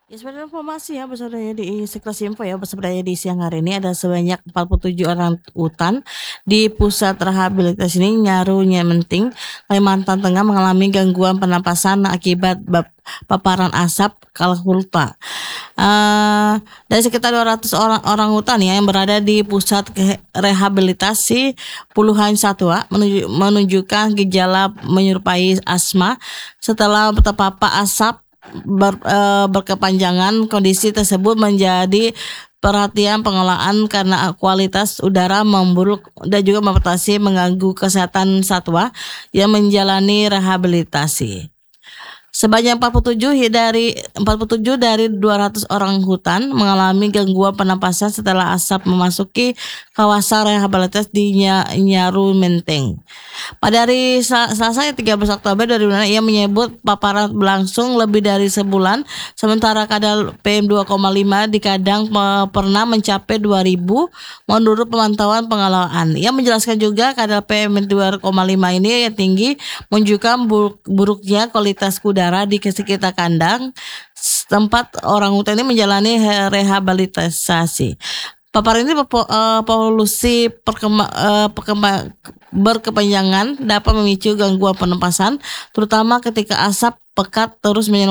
Ya, sebenarnya informasi ya sebenarnya di Sekilas Info ya, sebenarnya di siang hari ini ada sebanyak 47 orang hutan di pusat rehabilitasi ini Nyaru Nyementing, Kalimantan Tengah mengalami gangguan pernapasan akibat paparan asap kalhulta. Eh, dari sekitar 200 orang orang hutan ya yang berada di pusat rehabilitasi, puluhan satwa menunjukkan gejala menyerupai asma setelah terpapar asap berkepanjangan. Kondisi tersebut menjadi perhatian pengelolaan karena kualitas udara memburuk dan juga membatasi mengganggu kesehatan satwa yang menjalani rehabilitasi. Sebanyak 47 dari 200 orang hutan mengalami gangguan pernapasan setelah asap memasuki kawasan rehabilitasi di Nyaru Menteng. Pada hari Selasa 13 Oktober 2006, ia menyebut paparan berlangsung lebih dari sebulan, sementara kadar PM 2,5 di Kadang pernah mencapai 2000 menurut pemantauan pengelolaan. Ia menjelaskan juga kadar PM 2,5 ini yang tinggi menunjukkan buruknya kualitas udara di sekitar kandang tempat orang hutan ini menjalani rehabilitasi. Paparan ini polusi berkepanjangan dapat memicu gangguan pernapasan, terutama ketika asap pekat terus